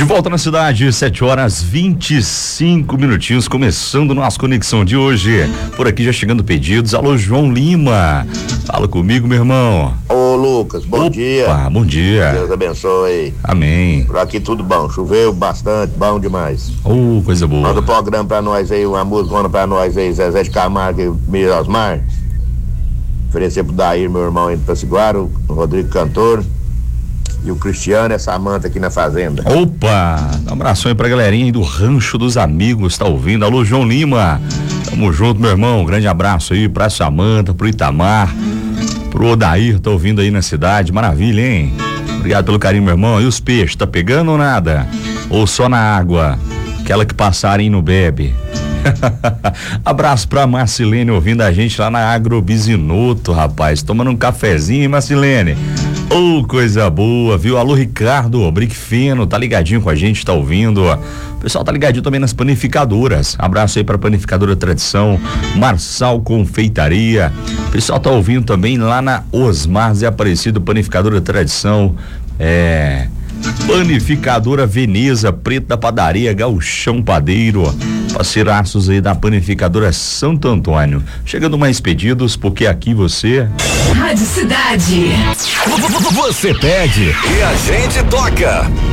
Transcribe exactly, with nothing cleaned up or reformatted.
De volta na cidade, sete horas vinte e cinco minutinhos, começando nossa conexão de hoje. Por aqui já chegando pedidos. Alô, João Lima. Fala comigo, meu irmão. Ô, Lucas, bom Opa, dia. Bom dia. Deus abençoe. Amém. Por aqui tudo bom. Choveu bastante, bom demais. Oh, coisa boa. Manda um programa pra nós aí, uma música pra nós aí, Zezé de Camargo e Miriam Osmar. Oferecer pro Dair, meu irmão aí do Paciguaro, o Rodrigo Cantor. E o Cristiano e a Samanta aqui na fazenda. Opa, um abraço aí pra galerinha aí do Rancho dos Amigos, tá ouvindo? Alô, João Lima, tamo junto, meu irmão, um grande abraço aí pra Samanta, pro Itamar, pro Odair, tá ouvindo aí na cidade, maravilha, hein? Obrigado pelo carinho, meu irmão. E os peixes, tá pegando ou nada? Ou só na água? Aquela que passarem no bebe. Abraço pra Marcilene ouvindo a gente lá na Agrobizinoto, rapaz, tomando um cafezinho, hein, Marcilene? Oh, coisa boa, viu? Alô, Ricardo, Brick Fino, tá ligadinho com a gente, tá ouvindo? O pessoal tá ligadinho também nas panificadoras. Abraço aí pra Panificadora Tradição, Marçal Confeitaria. O pessoal tá ouvindo também lá na Osmar Zé Aparecido, Panificadora Tradição. É... Panificadora Veneza, Preto da Padaria, Gauchão Padeiro, parceiraços aí da Panificadora Santo Antônio. Chegando mais pedidos, porque aqui você... Rádio Cidade. Você pede e a gente toca.